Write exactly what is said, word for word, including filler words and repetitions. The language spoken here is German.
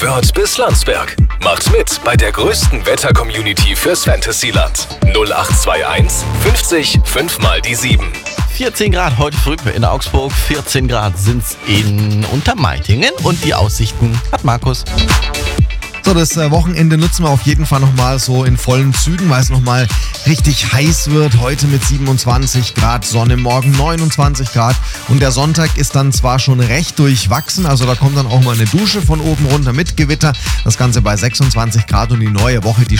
Wörth bis Landsberg. Macht mit bei der größten Wetter-Community fürs Fantasyland. null acht zwei eins fünfzig fünf mal die sieben. vierzehn Grad heute früh in Augsburg, vierzehn Grad sind's in Untermeitingen und die Aussichten hat Markus. So, das Wochenende nutzen wir auf jeden Fall nochmal so in vollen Zügen, weil es nochmal richtig heiß wird. Heute mit siebenundzwanzig Grad Sonne, morgen neunundzwanzig Grad. Und der Sonntag ist dann zwar schon recht durchwachsen, also da kommt dann auch mal eine Dusche von oben runter mit Gewitter. Das Ganze bei sechsundzwanzig Grad und die neue Woche, die